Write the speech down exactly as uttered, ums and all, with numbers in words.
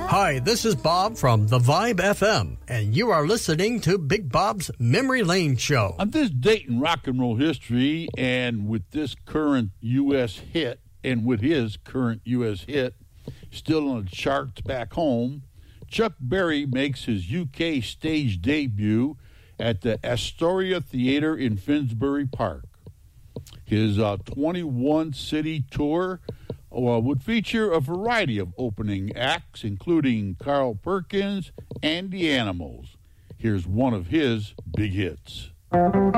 Hi, this is Bob from The Vibe F M, and you are listening to Big Bob's Memory Lane Show. On this date in rock and roll history, and with this current U S hit, and with his current U S hit still on the charts back home, Chuck Berry makes his U K stage debut at the Astoria Theatre in Finsbury Park. His uh, twenty-one city tour uh, would feature a variety of opening acts, including Carl Perkins and the Animals. Here's one of his big hits.